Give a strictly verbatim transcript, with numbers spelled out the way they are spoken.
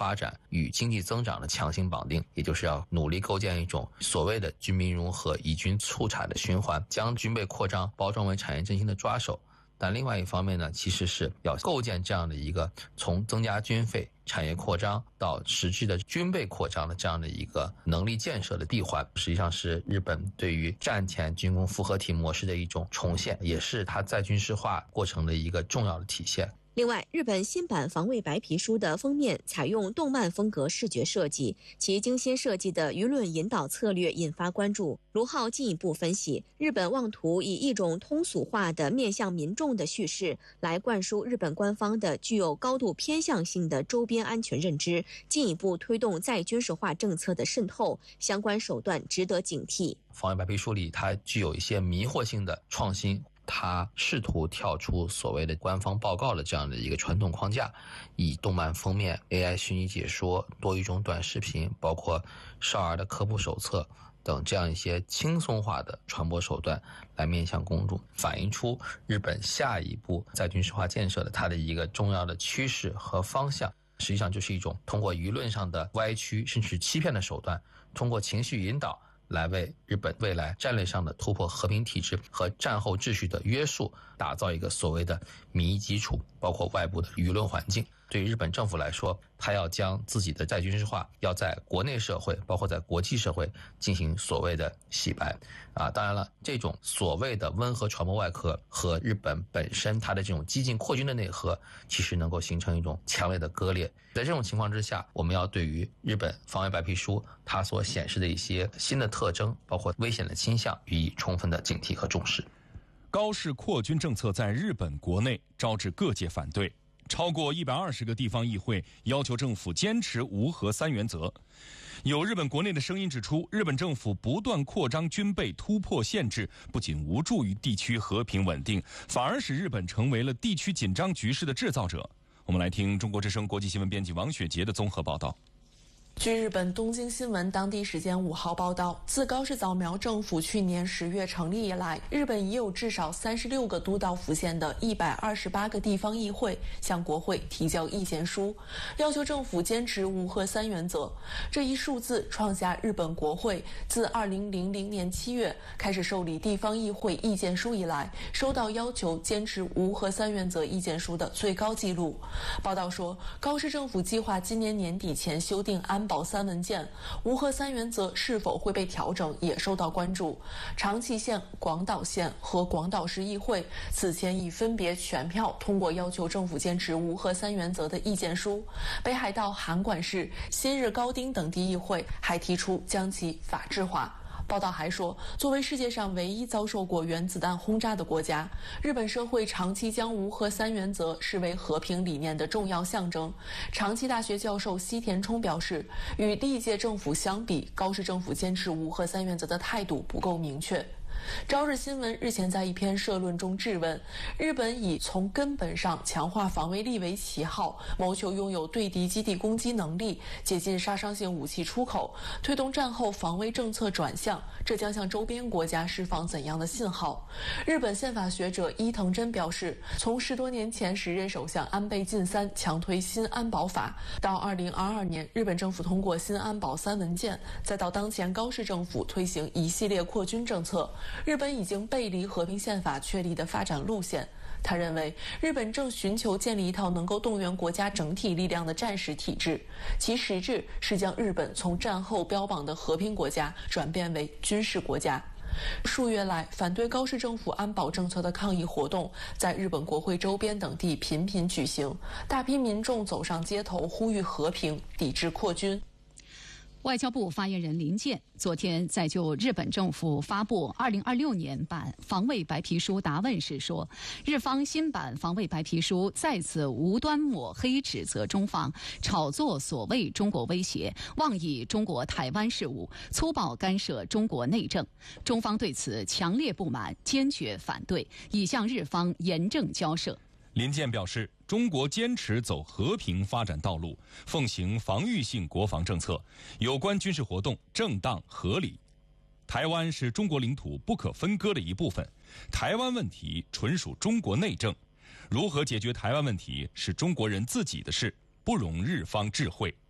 发展与经济增长的强行绑定，也就是要努力构建一种所谓的军民融合、以军促产的循环，将军备扩张包装为产业振兴的抓手。但另外一方面呢，其实是要构建这样的一个从增加军费、产业扩张到实质的军备扩张的这样的一个能力建设的闭环，实际上是日本对于战前军工复合体模式的一种重现，也是它再军事化过程的一个重要的体现。 另外，日本新版防卫白皮书的封面采用动漫风格视觉设计，其精心设计的舆论引导策略引发关注。卢浩进一步分析，日本妄图以一种通俗化的面向民众的叙事来灌输日本官方的具有高度偏向性的周边安全认知，进一步推动再军事化政策的渗透，相关手段值得警惕。 防卫白皮书里它具有一些迷惑性的创新，他试图跳出所谓的官方报告的这样的一个传统框架，以动漫封面、A I 虚拟解说、多语种短视频，包括少儿的科普手册等这样一些轻松化的传播手段来面向公众，反映出日本下一步在军事化建设的它的一个重要的趋势和方向。实际上就是一种通过舆论上的歪曲甚至欺骗的手段，通过情绪引导来为日本未来战略上的突破和平体制和战后秩序的约束打造一个所谓的民意基础，包括外部的舆论环境。对于日本政府来说，他要将自己的再军事化要在国内社会包括在国际社会进行所谓的洗白啊，当然了，这种所谓的温和传播外壳和日本本身它的这种激进扩军的内核其实能够形成一种强烈的割裂。在这种情况之下，我们要对于日本防卫白皮书它所显示的一些新的特征包括危险的倾向予以充分的警惕和重视。 高市扩军政策在日本国内招致各界反对，超过一百二十个地方议会要求政府坚持无核三原则。有日本国内的声音指出，日本政府不断扩张军备，突破限制，不仅无助于地区和平稳定，反而使日本成为了地区紧张局势的制造者。我们来听中国之声国际新闻编辑王雪杰的综合报道。 据日本东京新闻当地时间五号报道，自高市早苗政府去年十月成立以来，日本已有至少三十六个都道府县的一百二十八个地方议会向国会提交意见书，要求政府坚持无核三原则。这一数字创下日本国会自二零零零年七月开始受理地方议会意见书以来，收到要求坚持无核三原则意见书的最高纪录。报道说，高市政府计划今年年底前修订安保三文件，无核三原则是否会被调整也受到关注。长崎县、广岛县和广岛市议会此前已分别全票通过要求政府坚持无核三原则的意见书，北海道函馆市、新日高町等地议会还提出将其法制化。报道还说，作为世界上唯一遭受过原子弹轰炸的国家，日本社会长期将无核三原则视为和平理念的重要象征。长崎大学教授西田冲表示，与历届政府相比，高市政府坚持无核三原则的态度不够明确。朝日新闻日前在一篇社论中质问，日本以从根本上强化防卫力为旗号，谋求拥有对敌基地攻击能力，解禁杀伤性武器出口，推动战后防卫政策转向，这将向周边国家释放怎样的信号？日本宪法学者伊藤真表示，从十多年前时任首相安倍晋三强推新安保法，到二零二二年日本政府通过新安保三文件，再到当前高市政府推行一系列扩军政策，日本已经背离和平宪法确立的发展路线。他认为，日本正寻求建立一套能够动员国家整体力量的战时体制，其实质是将日本从战后标榜的和平国家转变为军事国家。数月来，反对高市政府安保政策的抗议活动在日本国会周边等地频频举行，大批民众走上街头呼吁和平，抵制扩军。 外交部发言人林健昨天在就日本政府发布二零二六年版防卫白皮书答问时说，日方新版防卫白皮书再次无端抹黑指责中方炒作所谓中国威胁，妄议中国台湾事务，粗暴干涉中国内政。中方对此强烈不满，坚决反对，已向日方严正交涉。 林健表示，中国坚持走和平发展道路，奉行防御性国防政策，有关军事活动正当合理。台湾是中国领土不可分割的一部分，台湾问题纯属中国内政，如何解决台湾问题是中国人自己的事，不容日方智慧。